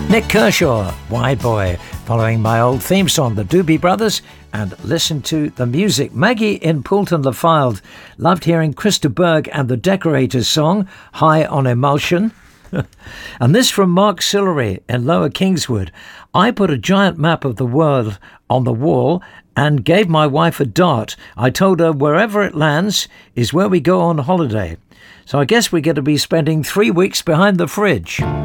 Nick Kershaw, Wide Boy, following my old theme song, The Doobie Brothers, and listen to the music. Maggie in Poulton Le Fylde loved hearing Krista Berg and the Decorators song, High on Emulsion. And this from Mark Sillery in Lower Kingswood. I put a giant map of the world on the wall and gave my wife a dart. I told her wherever it lands is where we go on holiday. So I guess we're going to be spending 3 weeks behind the fridge.